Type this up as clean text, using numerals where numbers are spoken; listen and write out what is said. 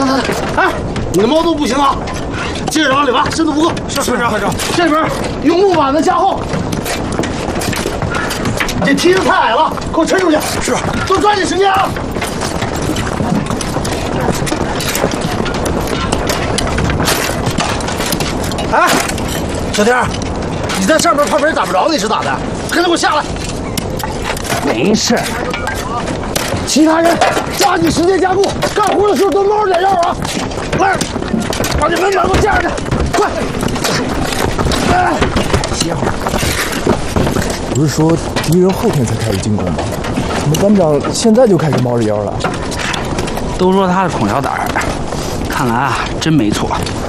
来！哎，你的毛豆不行啊，接着往里挖，深度不够。 是团长， 这边用木板子加厚。你这梯子太矮了，给我抻出去。 是， 多抓紧时间啊！哎，小天，你在上面怕别人打不着你是咋的？赶紧给我下来！ 没事。 其他人抓紧时间加固，干活的时候多猫着点腰啊！来，把这门板给我架上去，快！哎， 歇会儿。不是说敌人后天才开始进攻吗？怎么班长现在就开始猫着腰了？ 都说他是孔小胆儿，看来啊，真没错。